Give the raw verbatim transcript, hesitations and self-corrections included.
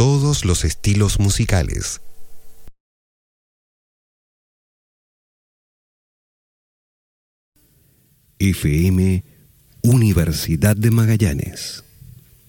todos los estilos musicales. F M Universidad de Magallanes.